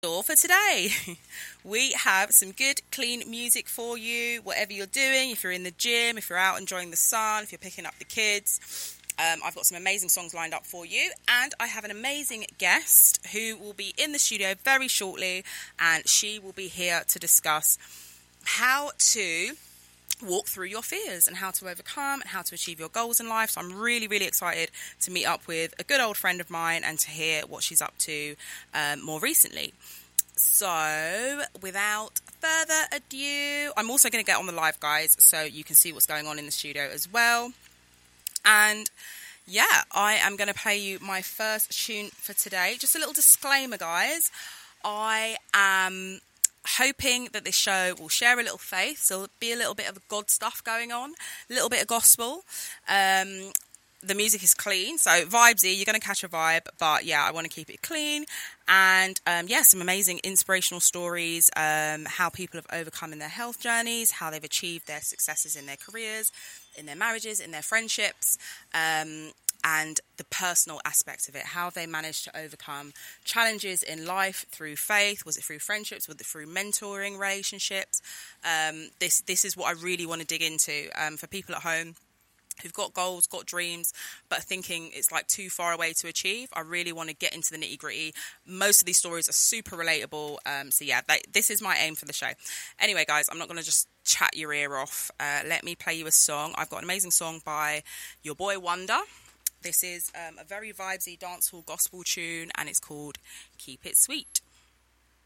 All for today. We have some good, clean music for you, whatever you're doing. If you're in the gym, if you're out enjoying the sun, if you're picking up the kids. I've got some amazing songs lined up for you, and I have an amazing guest who will be in the studio very shortly, and she will be here to discuss how to walk through your fears and how to overcome and how to achieve your goals in life. So I'm really, really excited to meet up with a good old friend of mine and to hear what she's up to more recently. So without further ado, I'm also going to get on the live, guys, so you can see what's going on in the studio as well. And yeah, I am going to play you my first tune for today. Just a little disclaimer, guys. I am hoping that this show will share a little faith, so there'll be a little bit of God stuff going on, a little bit of gospel. The music is clean, so vibesy, you're going to catch a vibe, but yeah, I want to keep it clean. And yeah, some amazing inspirational stories, how people have overcome in their health journeys, how they've achieved their successes in their careers, in their marriages, in their friendships, and the personal aspect of it, how they managed to overcome challenges in life through faith. Was it through friendships? Was it through mentoring relationships? This is what I really want to dig into for people at home who've got goals, got dreams, but are thinking it's like too far away to achieve. I really want to get into the nitty gritty. Most of these stories are super relatable. So yeah, this is my aim for the show. Anyway, guys, I'm not going to just chat your ear off. Let me play you a song. I've got an amazing song by your boy Wonder. This is a very vibesy dancehall gospel tune, and it's called Keep It Sweet.